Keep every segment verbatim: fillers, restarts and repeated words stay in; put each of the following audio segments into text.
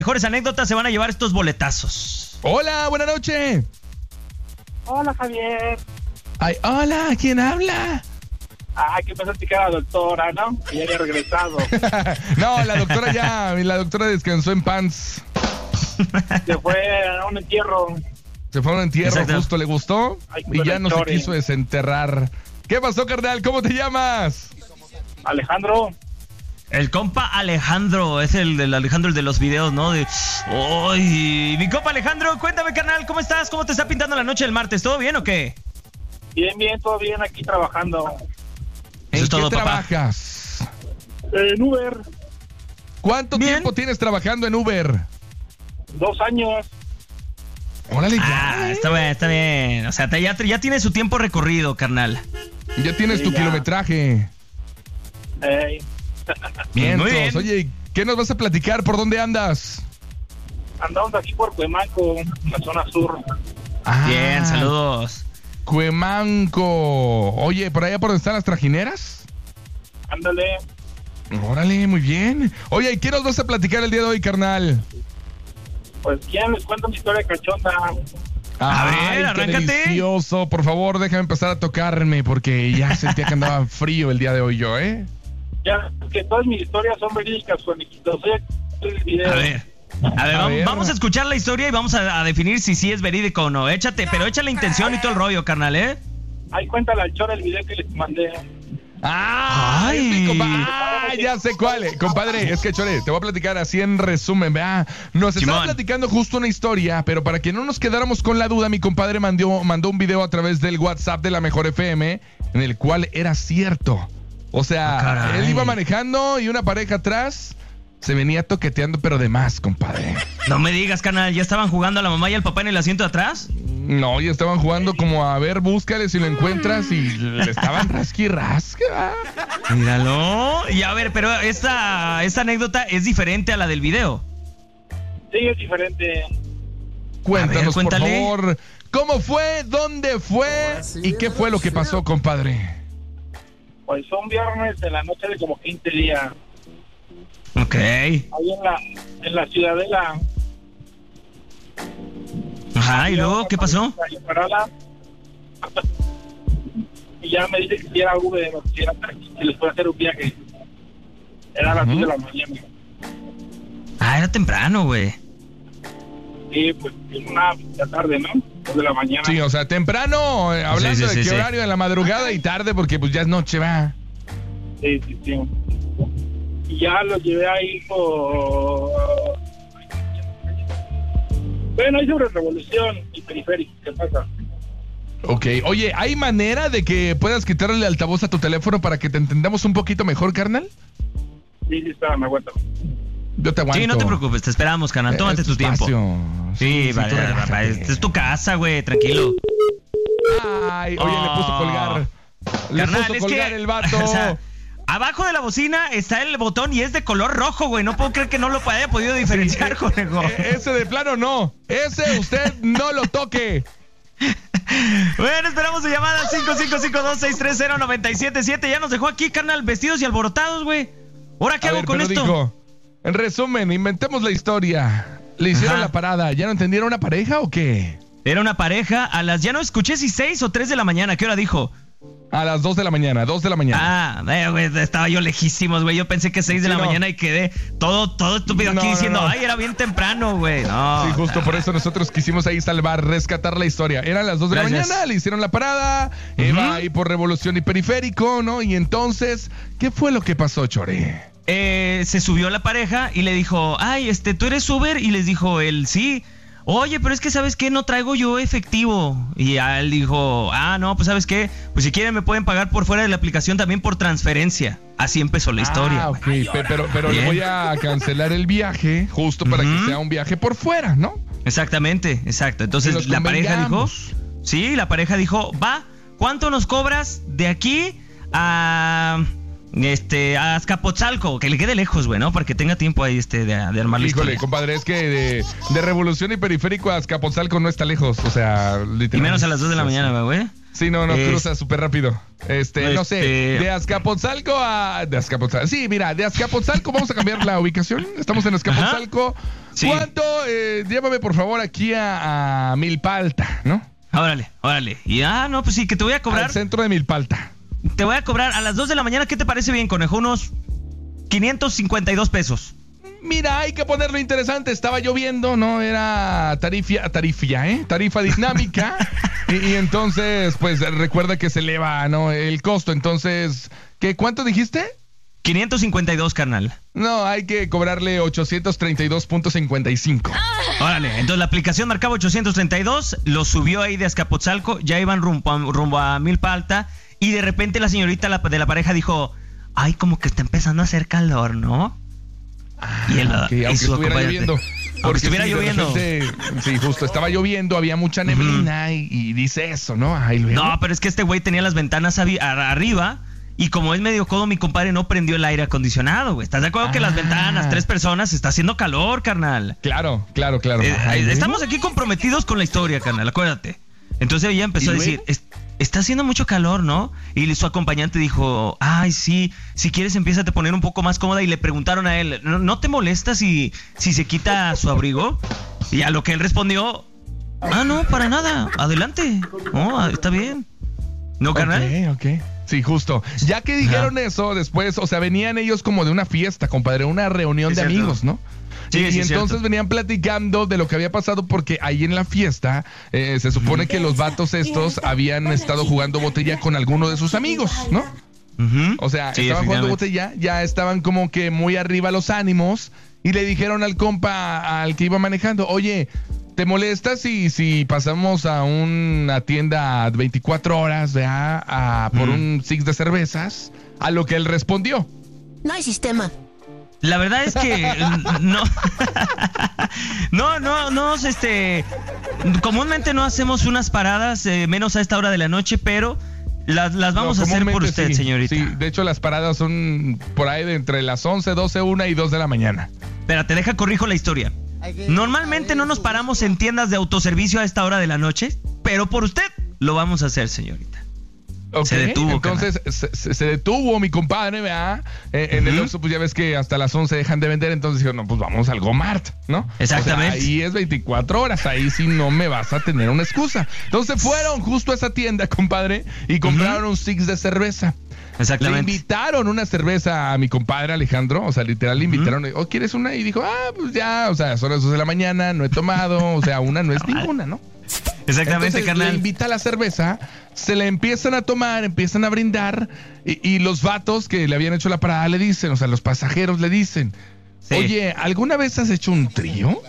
mejores anécdotas se van a llevar estos boletazos. Hola, buenas noches. Hola, Javier. Ay, hola, ¿quién habla? Ah, que pensaste que era la doctora, ¿no? Que ya había regresado. No, la doctora ya, la doctora descansó en pants. Se fue a un entierro. Se fue a un entierro, Exacto. Justo le gustó Ay, y ya no se Chore. quiso desenterrar. ¿Qué pasó, carnal? ¿Cómo te llamas? Alejandro. El compa Alejandro, es el del Alejandro el de los videos, ¿no? De, ¡ay! Mi compa Alejandro, cuéntame, carnal, ¿cómo estás? ¿Cómo te está pintando la noche del martes? ¿Todo bien o qué? Bien, bien, todo bien aquí trabajando. Eso ¿En es todo, qué papá. trabajas? En Uber, ¿Cuánto Bien. tiempo tienes trabajando en Uber? dos años. Órale, ya. Ah, está bien, está bien. O sea, te- ya, ya tiene su tiempo recorrido, carnal. Ya tienes Sí, tu ya. kilometraje. Eh, Bien, Muy bien. Oye, ¿qué nos vas a platicar? ¿Por dónde andas? andamos aquí por Cuemanco, en la zona sur. Ah, Bien, saludos. Cuemanco. Oye, ¿por allá por donde están las trajineras? Ándale. Órale, muy bien. Oye, ¿y qué nos vas a platicar el día de hoy, carnal? Pues, ¿quién les cuenta una historia cachonda? A ver, Ay, qué arráncate. delicioso. Por favor, déjame empezar a tocarme porque ya sentía que andaba frío el día de hoy yo, ¿eh? Ya que todas mis historias son verídicas, Juaniquito. Soy el video. A ver. A ver, A vam- ver. vamos a escuchar la historia y vamos a, a definir si sí es verídico o no. Échate, pero echa la intención y todo el rollo, carnal, ¿eh? Ahí cuéntale al Chora el video que les mandé. ¡Ah! Ay. es mi compa- ¡Ah! Ya sé cuál. eh. Compadre, es que Chore, te voy a platicar así en resumen, vea. Nos estaba Simón. platicando justo una historia, pero para que no nos quedáramos con la duda, mi compadre mandó, mandó un video a través del WhatsApp de la Mejor F M, en el cual era cierto. O sea, Ah, caray. él iba manejando y una pareja atrás se venía toqueteando, pero de más, compadre. No me digas, carnal, ¿ya estaban jugando a la mamá y al papá en el asiento de atrás? No, ya estaban jugando como a ver, búscale si lo encuentras y le estaban rasqui rasca. Míralo. Y a ver, pero esta, esta anécdota es diferente a la del video. Sí, es diferente. Cuéntanos, A ver, por cuéntale. favor, ¿cómo fue? ¿Dónde fue? ¿Y qué fue lo que pasó, compadre? Pues son viernes en la noche de como quince días. Ok. Ahí en la, en la Ciudadela. Ajá, ¿y luego qué pasó? Ahí parada. Y ya me dice que si era Uber o si era taxi, que les puede hacer un viaje. Era a las Ujú. diez de la mañana. Ah, era temprano, güey. Sí, pues es una de la tarde, ¿no? dos de la mañana. Sí, o sea, temprano, eh, hablando Sí, sí, de sí, qué sí. horario, en la madrugada y tarde, porque pues ya es noche, va. Sí, sí, sí. Y ya lo llevé ahí por... Bueno, ahí sobre Revolución y Periférico. ¿Qué pasa? Ok, oye, ¿hay manera de que puedas quitarle el altavoz a tu teléfono para que te entendamos un poquito mejor, carnal? Sí, sí, está, me aguanto. Yo te aguanto. Sí, no te preocupes, te esperamos, carnal. Eh, Tómate es tu tiempo. espacio. Sí, sí, vale, tú vale, relájate. vale, esta es tu casa, güey, tranquilo. Ay, oye, le puso Oh. colgar. Le Carnal, puso es colgar que, el vato. o sea, abajo de la bocina está el botón y es de color rojo, güey. No puedo creer que no lo haya podido diferenciar, conejo. Eh, ese de plano no. Ese usted no lo toque. Bueno, esperamos su llamada cinco cinco cinco, dos seis tres cero, nueve siete siete. Ya nos dejó aquí, carnal, vestidos y alborotados, güey. ¿Ahora qué A hago ver, con pero esto? dijo, en resumen, inventemos la historia. Le hicieron Ajá. la parada. ¿Ya no entendieron una pareja o qué? Era una pareja a las... Ya no escuché si seis o tres de la mañana. ¿Qué hora dijo? A las dos de la mañana, dos de la mañana. Ah, eh, güey, estaba yo lejísimos, güey. Yo pensé que seis de Sí, la no. mañana y quedé todo, todo estúpido No, aquí no, diciendo, no. ay, era bien temprano, güey. No. Sí, justo ah. por eso nosotros quisimos ahí salvar, rescatar la historia. Eran las dos de Gracias. la mañana, le hicieron la parada, Ujú. iba ahí por Revolución y Periférico, ¿no? Y entonces, ¿qué fue lo que pasó, Chore? Eh, se subió la pareja y le dijo, ay, este, ¿tú eres Uber? Y les dijo él, sí. Oye, pero es que, ¿sabes qué? No traigo yo efectivo. Y a él dijo, ah, no, pues, ¿sabes qué? Pues si quieren me pueden pagar por fuera de la aplicación también por transferencia. Así empezó la historia. Ah, ok, pe- pero, pero le Bien. voy a cancelar el viaje justo para Ujú. que sea un viaje por fuera, ¿no? Exactamente, exacto. Y Entonces nos la pareja dijo, convengamos. sí, la pareja dijo, va, ¿cuánto nos cobras de aquí a este a Azcapotzalco? Que le quede lejos, güey, ¿no? Para que tenga tiempo ahí este de, de armar la Híjole, historia. compadre, es que de, de Revolución y Periférico a Azcapotzalco no está lejos, o sea, literalmente. Y menos a las dos de la mañana, güey. Sí, no, no, Es- cruza súper rápido. Este, no sé, Este- de Azcapotzalco a... De Azcapotzalco, sí, mira, de Azcapotzalco, vamos a cambiar la ubicación. Estamos en Azcapotzalco Sí. ¿Cuánto? Eh, llévame por favor aquí a, a Milpalta, ¿no? Órale, órale. Y ah, no, pues sí, que te voy a cobrar. Al centro de Milpalta. Te voy a cobrar a las dos de la mañana. ¿Qué te parece bien, conejo? Unos quinientos cincuenta y dos pesos. Mira, hay que ponerlo interesante. Estaba lloviendo, ¿no? Era tarifa, tarifa, ¿eh? Tarifa dinámica. y, y entonces, pues, recuerda que se eleva, ¿no? El costo. Entonces, ¿qué? ¿Cuánto dijiste? quinientos cincuenta y dos, carnal. No, hay que cobrarle ochocientos treinta y dos punto cincuenta y cinco. Órale, entonces la aplicación marcaba ochocientos treinta y dos, lo subió ahí de Azcapotzalco, ya iban rumbo a, rumbo a Milpa Alta, y de repente la señorita la, de la pareja dijo, ay, como que está empezando a hacer calor, ¿no? Ah, y él, okay, y aunque su estuviera acompañante. lloviendo. Aunque Porque estuviera sí, de lloviendo. repente, sí, justo, estaba lloviendo, había mucha neblina uh-huh. y, y dice eso, ¿no? Ay, luego. No, pero es que este güey tenía las ventanas avi- arriba. Y como es medio codo, mi compadre no prendió el aire acondicionado, güey. ¿Estás de acuerdo ah. que las ventanas, tres personas, está haciendo calor, carnal? Claro, claro, claro. Eh, Ay, estamos aquí comprometidos con la historia, carnal, acuérdate. Entonces ella empezó a decir, está haciendo mucho calor, ¿no? Y su acompañante dijo, ay, sí, si quieres empieza a poner un poco más cómoda. Y le preguntaron a él, ¿no, no te molesta si, si se quita su abrigo? Y a lo que él respondió, ah, no, para nada, adelante. No, está bien. ¿No, carnal? Ok, ok. Sí, justo. Ya que dijeron Ajá. eso, después, o sea, venían ellos como de una fiesta, compadre, una reunión es de cierto. amigos, ¿no? Sí, y, sí, y entonces cierto. venían platicando de lo que había pasado porque ahí en la fiesta eh, se supone que los vatos estos habían estado jugando botella con alguno de sus amigos, ¿no? Uh-huh. O sea, sí, estaban jugando botella, ya estaban como que muy arriba los ánimos y le dijeron al compa, al que iba manejando, oye, ¿te molesta si, si pasamos a una tienda veinticuatro horas, ¿verdad? A, por mm. un six de cervezas? A lo que él respondió. No hay sistema. La verdad es que no, no, no, no, este, comúnmente no hacemos unas paradas, eh, menos a esta hora de la noche, pero las, las vamos no, a hacer por usted, sí, señorita. Sí, de hecho las paradas son por ahí de entre las once, doce, una y dos de la mañana. Espérate, deja corrijo la historia. Normalmente no nos paramos en tiendas de autoservicio a esta hora de la noche, pero por usted lo vamos a hacer, señorita. Okay, se detuvo. Entonces se, se detuvo mi compadre, ¿verdad? Eh, uh-huh. En el Oxxo, pues ya ves que hasta las once dejan de vender, entonces dijo, no, pues vamos al Gomart, ¿no? Exactamente. O sea, ahí es veinticuatro horas, ahí sí no me vas a tener una excusa. Entonces fueron justo a esa tienda, compadre, y compraron uh-huh. un six de cerveza. Exactamente. Le invitaron una cerveza a mi compadre Alejandro, o sea, literal le invitaron, uh-huh. ¿o oh, quieres una? Y dijo, ah, pues ya, o sea, son las dos de la mañana, no he tomado, o sea, una no es ninguna, ¿no? Exactamente, entonces, carnal. Le invita la cerveza, se la empiezan a tomar, empiezan a brindar, y, y los vatos que le habían hecho la parada le dicen, o sea, los pasajeros le dicen, sí. Oye, ¿alguna vez has hecho un trío?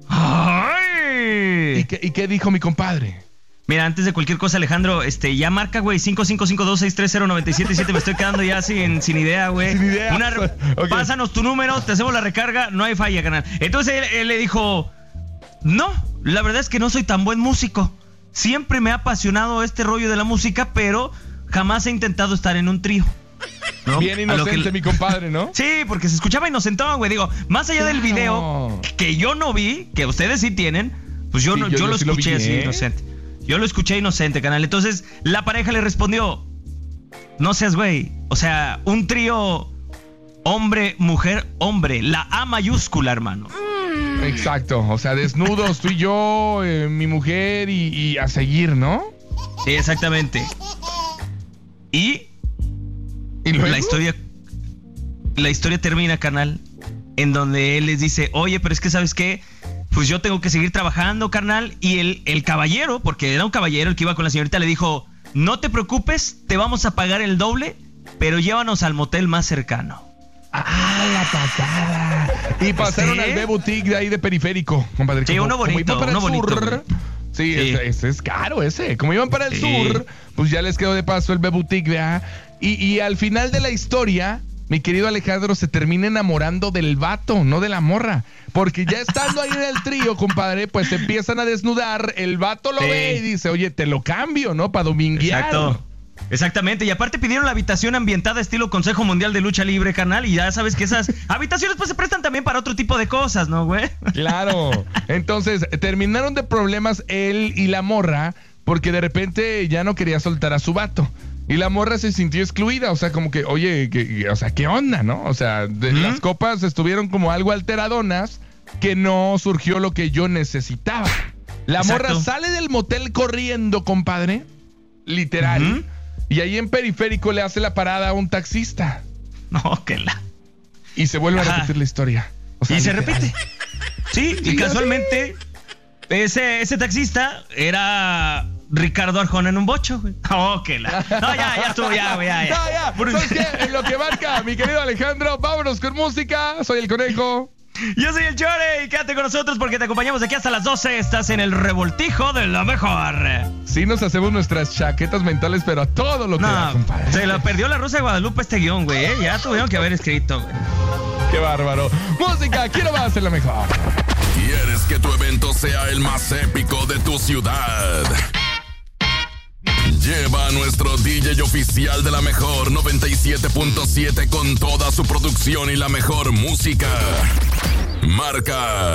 ¡Ay! ¿Y qué, y qué dijo mi compadre? Mira, antes de cualquier cosa, Alejandro, este, ya marca, güey, cinco cinco cinco dos seis tres cero nueve siete siete. Me estoy quedando ya sin, sin idea, güey. Sin idea. Una, okay. Pásanos tu número, te hacemos la recarga, no hay falla, canal. Entonces él, él le dijo, no, la verdad es que no soy tan buen músico. Siempre me ha apasionado este rollo de la música, pero jamás he intentado estar en un trío. ¿No? Bien inocente, que... mi compadre, ¿no? Sí, porque se escuchaba inocentón, güey. Digo, más allá del video, que yo no vi, que ustedes sí tienen, pues yo, sí, no, yo, yo lo escuché lo vi, así, ¿eh? Inocente. Yo lo escuché inocente, canal. Entonces, la pareja le respondió, no seas güey. O sea, un trío hombre, mujer, hombre. La A mayúscula, hermano. Exacto. O sea, desnudos, tú y yo, eh, mi mujer y, y a seguir, ¿no? Sí, exactamente. Y, ¿Y luego? la historia la historia termina, carnal, en donde él les dice, oye, pero es que, ¿sabes qué? Pues yo tengo que seguir trabajando, carnal. Y el, el caballero, porque era un caballero el que iba con la señorita, le dijo, no te preocupes, te vamos a pagar el doble, pero llévanos al motel más cercano. Ah, la pasada. Y pasaron ¿Sí? al B-Boutique de ahí de Periférico, compadre. Sí, como, uno bonito, como uno bonito. Sur, sí, sí. Ese, ese es caro ese. Como iban para el sí. sur, pues ya les quedó de paso el B-Boutique, ¿verdad? Y, y al final de la historia, mi querido Alejandro se termina enamorando del vato, no de la morra. Porque ya estando ahí en el trío, compadre, pues se empiezan a desnudar. El vato lo sí. ve y dice, oye, te lo cambio, ¿no? Para dominguear. Exacto. Exactamente, y aparte pidieron la habitación ambientada estilo Consejo Mundial de Lucha Libre, carnal, y ya sabes que esas habitaciones pues se prestan también para otro tipo de cosas, ¿no, güey? Claro, entonces terminaron de problemas él y la morra, porque de repente ya no quería soltar a su vato. Y la morra se sintió excluida, o sea, como que, oye, que, o sea, ¿qué onda, no? O sea, de, ¿Mm? Las copas estuvieron como algo alteradonas que no surgió lo que yo necesitaba. La Exacto. morra sale del motel corriendo, compadre, literal, Ujú. y ahí en Periférico le hace la parada a un taxista No, que la. y se vuelve Ajá. a repetir la historia. O sea, Y se literal. repite. Sí, y Sí, casualmente, ese, ese taxista era Ricardo Arjona en un bocho, güey. Oh, que la. No, ya, ya estuvo, ya, güey, ya, ya. No, ya. Por- ¿Sabes qué? En lo que marca, mi querido Alejandro, vámonos con música. Soy el Conejo. Yo soy el Chore y quédate con nosotros porque te acompañamos aquí hasta las doce. Estás en el revoltijo de lo mejor. Sí nos hacemos nuestras chaquetas mentales, pero a todo lo que da, No, compadre. se la perdió la Rosa de Guadalupe este guión, güey. ¿eh? Ya tuvieron que haber escrito, güey. Qué bárbaro. Música, quiero más en la mejor. ¿Quieres que tu evento sea el más épico de tu ciudad? Lleva a nuestro D J oficial de la mejor noventa y siete punto siete con toda su producción y la mejor música. Marca